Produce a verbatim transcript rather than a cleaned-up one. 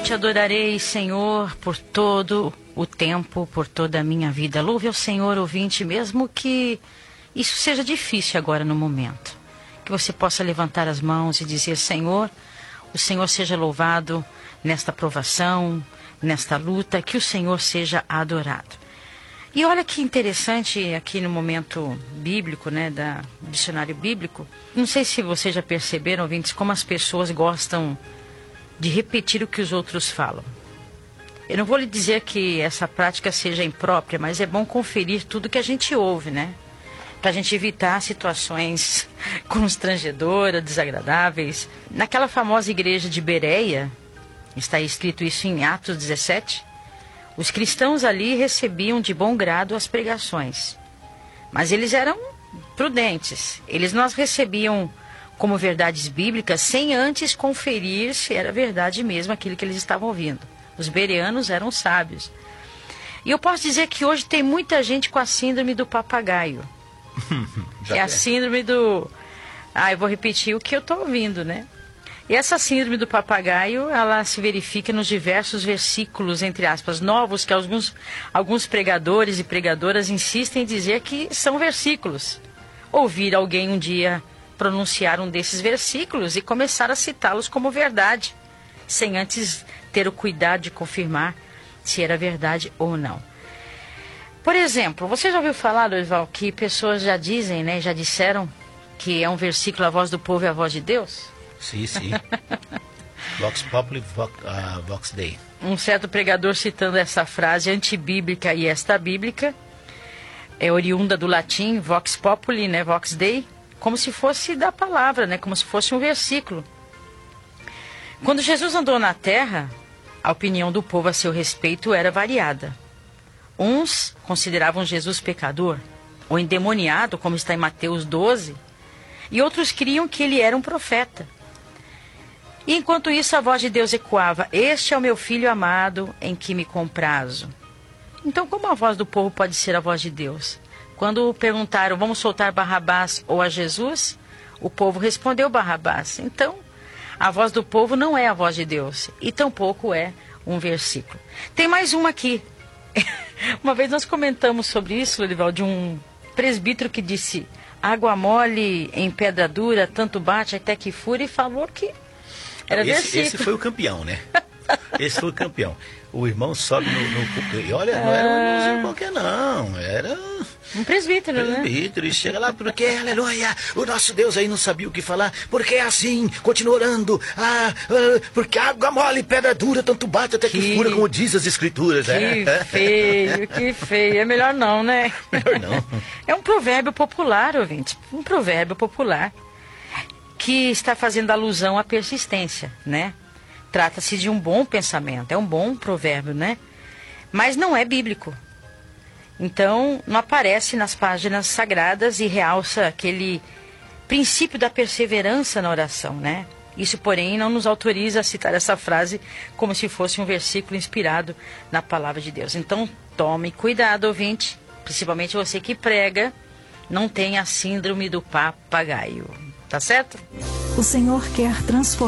te adorarei, Senhor, por todo o tempo, por toda a minha vida. Louve ao Senhor, ouvinte, mesmo que isso seja difícil agora no momento. Que você possa levantar as mãos e dizer: Senhor, o Senhor seja louvado nesta provação, nesta luta, que o Senhor seja adorado. E olha que interessante aqui no momento bíblico, né, da, do dicionário bíblico. Não sei se vocês já perceberam, ouvintes, como as pessoas gostam de repetir o que os outros falam. Eu não vou lhe dizer que essa prática seja imprópria, mas é bom conferir tudo que a gente ouve, né? Para a gente evitar situações constrangedoras, desagradáveis. Naquela famosa igreja de Bereia, está escrito isso em Atos dezessete, os cristãos ali recebiam de bom grado as pregações. Mas eles eram prudentes. Eles não as recebiam como verdades bíblicas sem antes conferir se era verdade mesmo aquilo que eles estavam ouvindo. Os bereanos eram sábios. E eu posso dizer que hoje tem muita gente com a síndrome do papagaio. É a síndrome do... Ah, eu vou repetir o que eu estou ouvindo, né? E essa síndrome do papagaio, ela se verifica nos diversos versículos, entre aspas, novos, que alguns, alguns pregadores e pregadoras insistem em dizer que são versículos. Ouvir alguém um dia pronunciar um desses versículos e começar a citá-los como verdade, sem antes ter o cuidado de confirmar se era verdade ou não. Por exemplo, você já ouviu falar, Dorival, que pessoas já dizem, né, já disseram que é um versículo: a voz do povo é a voz de Deus? Sim, sim. Vox Populi, Vox, uh, Vox Dei. Um certo pregador, citando essa frase antibíblica e esta bíblica, é oriunda do latim Vox Populi, né, Vox Dei, como se fosse da palavra, né, como se fosse um versículo. Quando Jesus andou na terra, a opinião do povo a seu respeito era variada. Uns consideravam Jesus pecador ou endemoniado, como está em Mateus doze, e outros criam que ele era um profeta. E enquanto isso, a voz de Deus ecoava: este é o meu filho amado, em que me comprazo. Então, como a voz do povo pode ser a voz de Deus? Quando perguntaram: vamos soltar Barrabás ou a Jesus? O povo respondeu Barrabás. Então, a voz do povo não é a voz de Deus, e tampouco é um versículo. Tem mais uma aqui. Uma vez nós comentamos sobre isso, Lorival, de um presbítero que disse: água mole em pedra dura, tanto bate até que fura, e falou que era esse, versículo. Esse foi o campeão, né? Esse foi o campeão. O irmão sobe no... no e olha, não era um irmãozinho qualquer, não. Era... um presbítero, né? Presbítero, e chega lá, porque, aleluia, o nosso Deus aí não sabia o que falar, porque é assim, continua orando, ah, ah, porque água mole, pedra dura, tanto bate até que, que fura, como diz as escrituras. Que é. feio, que feio. É melhor não, né? Melhor não. É um provérbio popular, ouvinte, um provérbio popular, que está fazendo alusão à persistência, né? Trata-se de um bom pensamento, é um bom provérbio, né? Mas não é bíblico. Então, não aparece nas páginas sagradas e realça aquele princípio da perseverança na oração, né? Isso, porém, não nos autoriza a citar essa frase como se fosse um versículo inspirado na palavra de Deus. Então, tome cuidado, ouvinte, principalmente você que prega, não tenha a síndrome do papagaio. Tá certo? O Senhor quer transformar